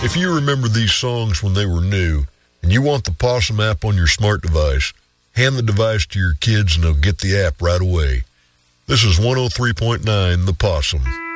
If you remember these songs when they were new and you want the Possum app on your smart device, hand the device to your kids and they'll get the app right away. This is 103.9 The Possum.